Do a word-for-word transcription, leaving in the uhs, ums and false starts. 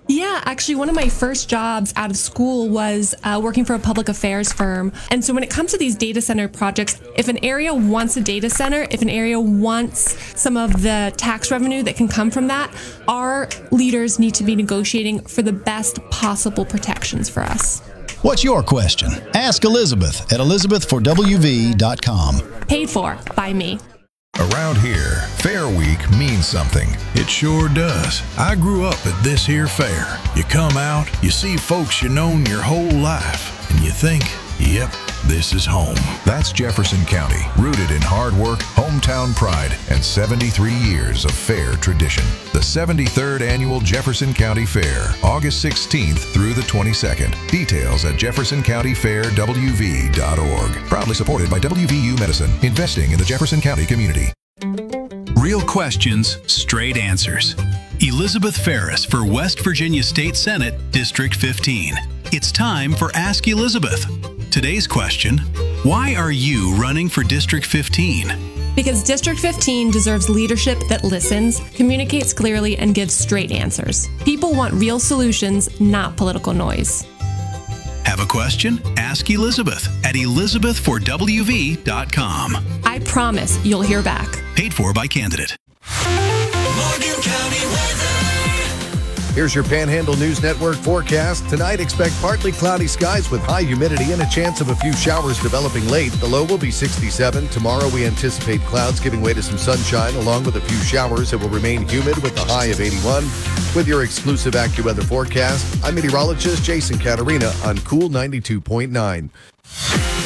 Yeah, actually, one of my first jobs out of school was uh, working for a public affairs firm. And so when it comes to these data center projects, if an area wants a data center, if an area wants some of the tax revenue that can come from that, our leaders need to be negotiating for the best possible protections for us. What's your question? Ask Elizabeth at elizabeth for w v dot com. Paid for by me. Around here, Fair Week means something. It sure does. I grew up at this here fair. You come out, you see folks you known your whole life, and you think, yep, this is home. That's Jefferson County, rooted in hard work, hometown pride, and seventy-three years of fair tradition. The seventy-third Annual Jefferson County Fair, August sixteenth through the twenty-second. Details at jefferson county fair w v dot org. Proudly supported by W V U Medicine, investing in the Jefferson County community. Real questions, straight answers. Elizabeth Ferris for West Virginia State Senate, District fifteen. It's time for Ask Elizabeth. Today's question, why are you running for District fifteen? Because District fifteen deserves leadership that listens, communicates clearly, and gives straight answers. People want real solutions, not political noise. Have a question? Ask Elizabeth at elizabeth for w v dot com. I promise you'll hear back. Paid for by candidate. Morgan County weather. Here's your Panhandle News Network forecast. Tonight, expect partly cloudy skies with high humidity and a chance of a few showers developing late. The low will be sixty-seven. Tomorrow, we anticipate clouds giving way to some sunshine, along with a few showers. It will remain humid with a high of eighty-one. With your exclusive AccuWeather forecast, I'm meteorologist Jason Catarina on Cool ninety-two point nine.